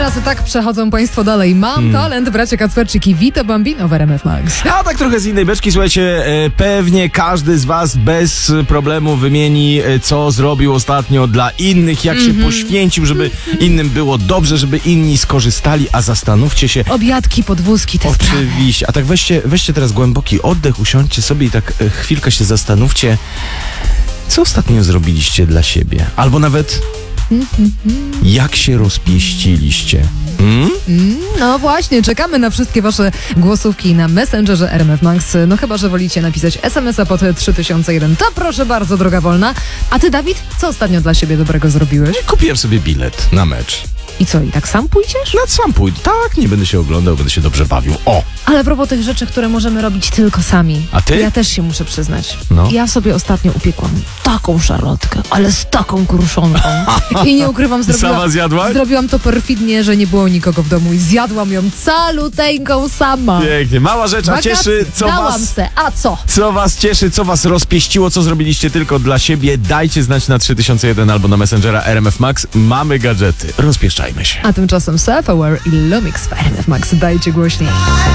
teraz tak przechodzą Państwo dalej. Mam talent, bracia Kacperczyk i Vito Bambino w RMF Max. A tak trochę z innej beczki, słuchajcie, pewnie każdy z was bez problemu wymieni, co zrobił ostatnio dla innych, jak się poświęcił, żeby innym było dobrze, żeby inni skorzystali, a zastanówcie się. Obiadki, podwózki, te sprawy. Oczywiście, a tak weźcie teraz głęboki oddech, usiądźcie sobie i tak chwilkę się zastanówcie, co ostatnio zrobiliście dla siebie, albo nawet jak się rozpieściliście. No właśnie, czekamy na wszystkie wasze głosówki na Messengerze RMF Max. No chyba, że wolicie napisać SMS-a pod 3001. To proszę bardzo, droga wolna. A ty, Dawid, co ostatnio dla siebie dobrego zrobiłeś? Kupiłem sobie bilet na mecz. I co, i tak sam pójdziesz? Sam pójdę. Tak, nie będę się oglądał, będę się dobrze bawił. O! Ale a propos tych rzeczy, które możemy robić tylko sami. A ty? Ja też się muszę przyznać. No. Ja sobie ostatnio upiekłam taką szarlotkę, ale z taką kruszonką. I nie ukrywam, Sama zjadłaś? zrobiłam to perfidnie, że nie było nikogo w domu i zjadłam ją caluteńką sama. Pięknie. Mała rzecz, a cieszy, co was cieszy, co was rozpieściło, co zrobiliście tylko dla siebie. Dajcie znać na 3001 albo na Messengera RMF Max. Mamy gadżety. Rozpieszczajmy się. A tymczasem Self-Aware i Lumix w RMF Max. Dajcie głośniej.